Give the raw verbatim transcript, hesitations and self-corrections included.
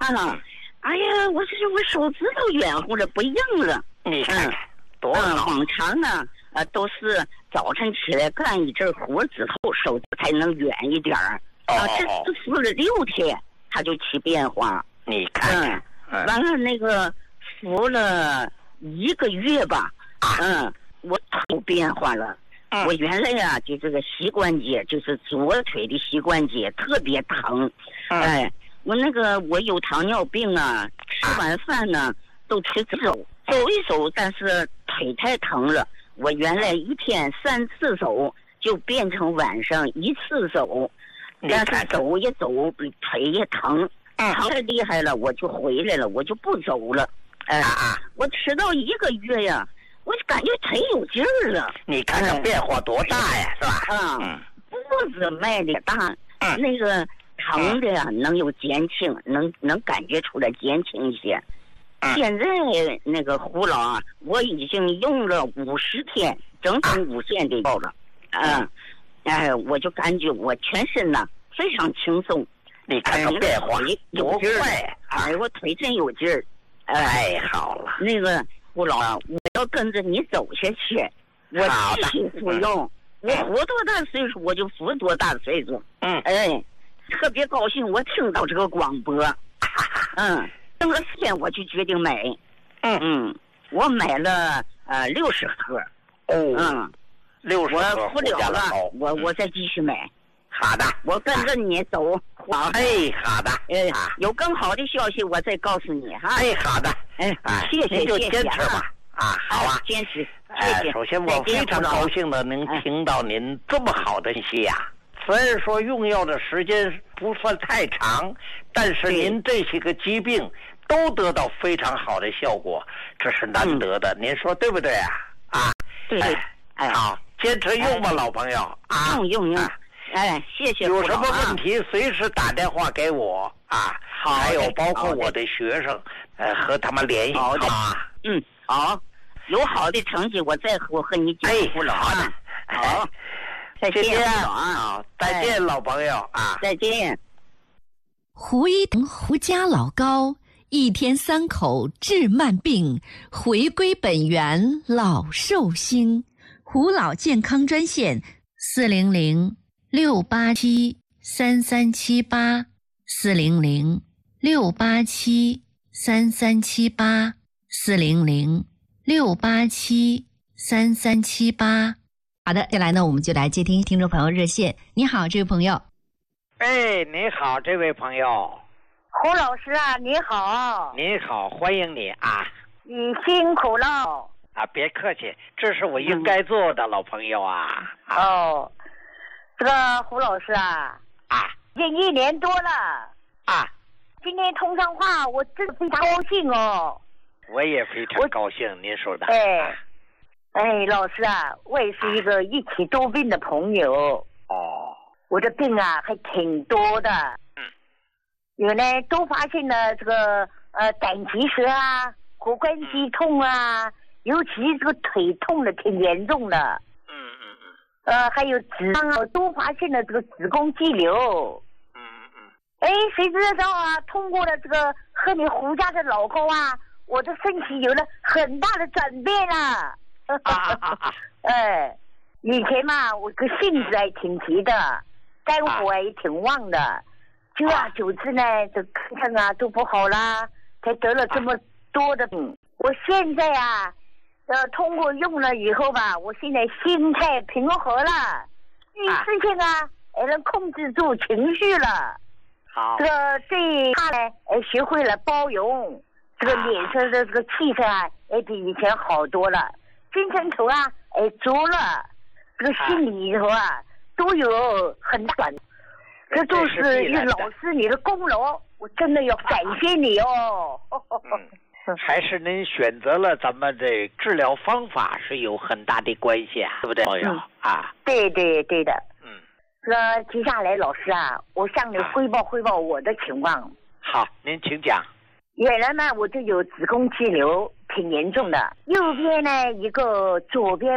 啊，哎呀，我这我手指头软乎了，不硬了。 你看看，多好。 往常呢，呃，都是早晨起来干一阵活之后，手才能软一点儿。啊，这这敷了六天，它就起变化。 你看看， 嗯，完了那个敷了一个月吧，嗯，我头变化了。我原来呀、啊，就这个膝关节，就是左腿的膝关节特别疼。哎，我那个我有糖尿病啊，吃完饭呢都吃走走一走，但是腿太疼了。我原来一天三次走，就变成晚上一次走。但是走也走，腿也疼，疼太厉害了，我就回来了，我就不走了。哎、呃，我吃到一个月呀，我就感觉腿有劲儿了。 你看看变化多大呀，是吧？ 嗯，步子迈的大，嗯、那个疼的呀能有减轻，能能感觉出来减轻一些。嗯、现在那个胡老啊，我已经用了五十天，整整五天的药了。嗯，哎，我就感觉我全身呐非常轻松。 你看看变化有劲儿，哎，我腿真有劲儿。 哎，好了， 那个胡老啊，我要跟着你走下去，我继续服用。我活多大岁数，我就服多大岁数。嗯，哎，特别高兴，我听到这个广播。嗯，等了四天，我就决定买。嗯嗯，我买了呃六十盒。 哦， 嗯， 六十盒。 我服了了，我我再继续买。 好的， 我跟着你走。 好，哎，好的， 哎，有更好的消息我再告诉你哈。 哎，好的， 哎，谢谢， 您就坚持吧。啊，好啊， 坚持。 哎，首先我非常高兴的能听到您这么好的信息呀。虽然说用药的时间不算太长，但是您这些个疾病都得到非常好的效果，这是难得的。您说对不对啊？啊， 对， 哎，好，坚持用吧，老朋友啊， 用用用。哎，谢谢。 有什么问题随时打电话给我啊。好，还有包括我的学生，呃，和他们联系。 好的啊，嗯，好，有好的成绩我再和和你讲。 哎， 胡老啊， 好，再见啊，再见，老朋友啊， 再见。 胡一腾胡家老高，一天三口治慢病，回归本源老寿星。胡老健康专线四零零六八七三三七八四零零六八七三三七八四零零六八七三三七八。好的，接下来呢，我们就来接听听众朋友热线。你好，这位朋友。 哎，你好，这位朋友。 胡老师啊，你好。 你好，欢迎你啊。 你辛苦了。 啊，别客气，这是我应该做的，嗯、老朋友啊。 啊哦。这个胡老师啊， 啊， 已经一年多了啊。 今天通上话，我真的非常高兴哦。 我也非常高兴，您说的。 哎，啊、哎，老师啊，我也是一个一起多病的朋友。 哦。 我的病啊还挺多的。嗯。有呢，都发现了这个呃胆结石啊、骨关节痛啊，尤其这个腿痛的挺严重的。呃，还有子宫啊，都发现了这个子宫肌瘤。 嗯嗯。 哎，谁知道啊？通过了这个和你胡家的老高啊，我的身体有了很大的转变啊！ 啊啊啊！ 哎，以前嘛，我个性子还挺急的，肝火也挺旺的，久而久之呢，这肝肾啊都不好啦，才得了这么多的病。我现在啊。呃，通过用了以后吧，我现在心态平和了，遇事情啊，也能控制住情绪了。 好， 这个对他呢，哎，学会了包容，这个脸色的这个气色啊，也比以前好多了，精神头啊，哎，足了，这个心里头啊，都有很大。这都是于老师你的功劳，我真的要感谢你哦。 嗯还是您选择了咱们这治疗方法是有很大的关系啊，对不对，朋友、嗯、啊？ 对对对的。 嗯， 那接下来老师啊，我向你汇报、啊、汇报我的情况。 好，您请讲。 原来呢，我就有子宫肌瘤，挺严重的。右边呢一个，左边